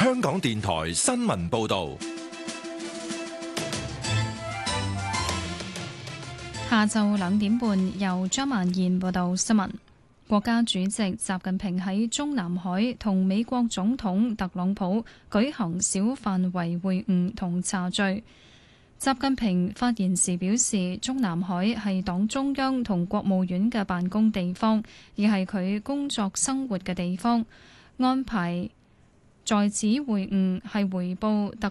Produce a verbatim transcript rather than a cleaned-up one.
香港電台新聞報道。 下晝兩點半，由張曼燕報道新聞。國家主席習近平喺中南海同美國總統特朗普舉行小範圍會晤同茶敘。習近平發言時表示，中南海係黨中央同國務院嘅辦公地方，亦係佢工作生活嘅地方。安排在此會晤係回報特